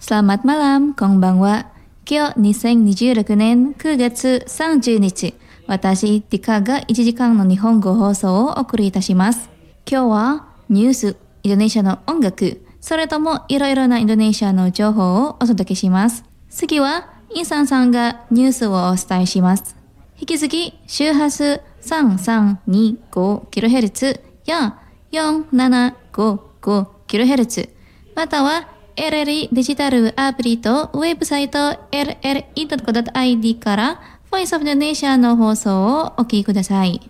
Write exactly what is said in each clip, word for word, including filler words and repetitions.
Selamat malam, konbanwa. Kyoにせんにじゅうろくねんくがつさんじゅうにち、私、ティカがいちじかんの日本語放送をお送りいたします。今日はニュース、インドネシアの音楽、それともいろいろなインドネシアの情報をお届けします。次は、インサンさんがニュースをお伝えします。引き続き、周波数 さんさんにごキロヘルツ や よんななごごキロヘルツ、または エルエルイー デジタルアプリとウェブサイト エルエルイードットコムドットアイディー から Voice of Indonesia の放送をお聞きください。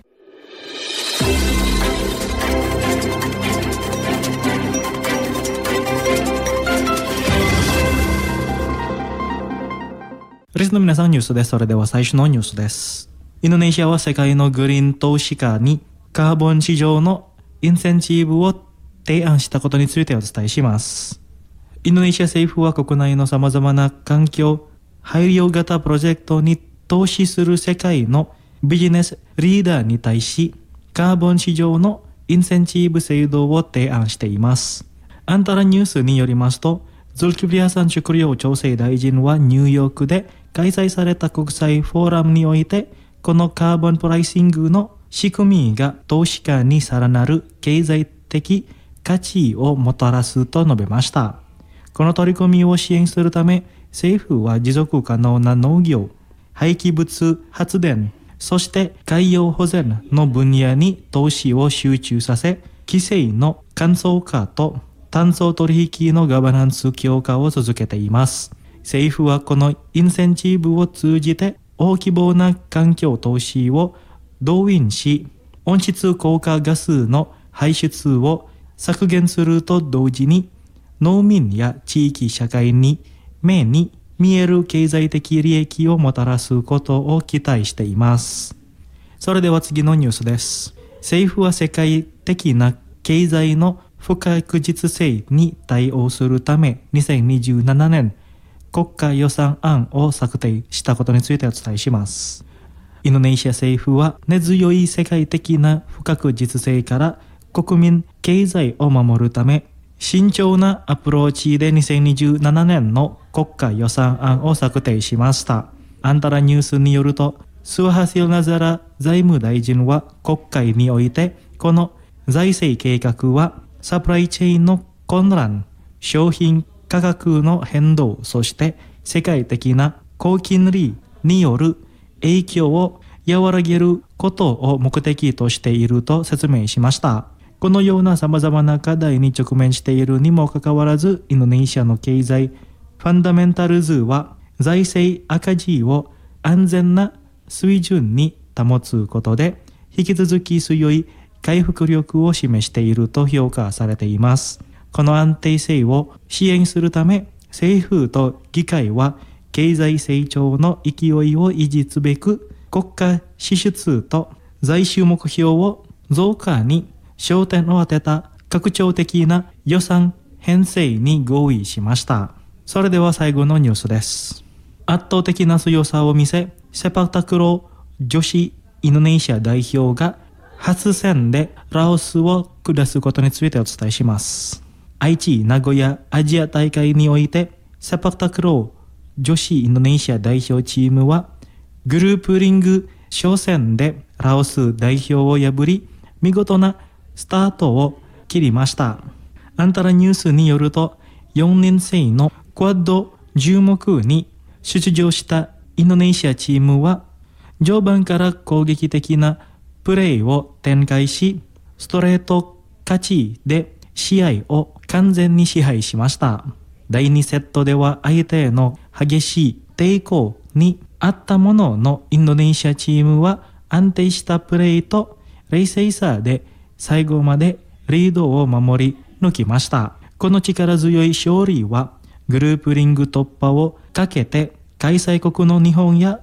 リスの皆さん、ニュースです。それでは最初のニュースです。インドネシアは世界のグリーン投資家にカーボン市場のインセンティブを提案したことについてお伝えします。インドネシア政府は国内の様々な環境配慮型プロジェクトに投資する世界のビジネスリーダーに対しカーボン市場のインセンティブ制度を提案しています。アンタラニュースによりますと、ズルキブリアサン食料調整大臣はニューヨークで開催された国際フォーラムにおいて、このカーボンプライシングの仕組みが投資家にさらなる経済的価値をもたらすと述べました。この取り組みを支援するため、政府は持続可能な農業、廃棄物発電、そして海洋保全の分野に投資を集中させ、規制の簡素化と炭素取引のガバナンス強化を続けています。政府はこのインセンティブを通じて大規模な環境投資を動員し、温室効果ガスの排出を削減すると同時に、農民や地域社会に目に見える経済的利益をもたらすことを期待しています。それでは次のニュースです。政府は世界的な経済の不確実性に対応するためにせんにじゅうななねん国家予算案を策定したことについてお伝えします。インドネシア政府は根強い世界的な不確実性から国民経済を守るため、慎重なアプローチでにせんにじゅうななねんの国家予算案を策定しました。アンタラニュースによると、スワハシルナザラ財務大臣は国会において、この財政計画はサプライチェーンの混乱、商品価格の変動、そして世界的な高金利による影響を和らげることを目的としていると説明しました。このような様々な課題に直面しているにもかかわらず、インドネシアの経済ファンダメンタルズは財政赤字を安全な水準に保つことで引き続き強い回復力を示していると評価されています。この安定性を支援するため、政府と議会は経済成長の勢いを維持すべく国家支出と財収目標を増加に焦点を当てた拡張的な予算編成に合意しました。それでは最後のニュースです。圧倒的な強さを見せ、セパタクロー女子インドネシア代表が初戦でラオスを下すことについてお伝えします。愛知名古屋アジア大会において、セパタクロー女子インドネシア代表チームはグループリング初戦でラオス代表を破り、見事なスタートを切りました。アンタラニュースによると、よねん生のクワッドじゅう目に出場したインドネシアチームは序盤から攻撃的なプレーを展開し、ストレート勝ちで試合を完全に支配しました。だいにセットでは相手への激しい抵抗にあったものの、インドネシアチームは安定したプレーと冷静さで最後までリードを守り抜きました。この力強い勝利はグループリング突破をかけて開催国の日本や